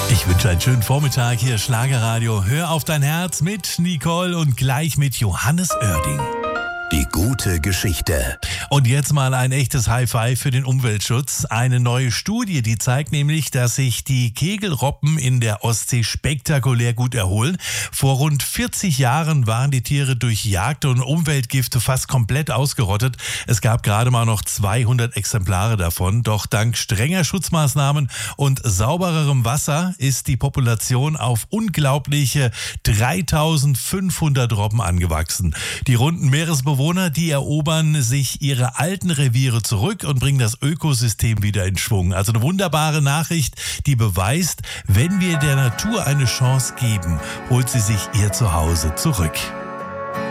Ich wünsche einen schönen Vormittag hier, Schlagerradio. Hör auf dein Herz mit Nicole und gleich mit Johannes Oerding. Die gute Geschichte. Und jetzt mal ein echtes High-Five für den Umweltschutz. Eine neue Studie, die zeigt nämlich, dass sich die Kegelrobben in der Ostsee spektakulär gut erholen. Vor rund 40 Jahren waren die Tiere durch Jagd und Umweltgifte fast komplett ausgerottet. Es gab gerade mal noch 200 Exemplare davon. Doch dank strenger Schutzmaßnahmen und saubererem Wasser ist die Population auf unglaubliche 3500 Robben angewachsen. Die runden Meeresbewohner, die erobern sich ihre alten Reviere zurück und bringen das Ökosystem wieder in Schwung. Also eine wunderbare Nachricht, die beweist, wenn wir der Natur eine Chance geben, holt sie sich ihr Zuhause zurück.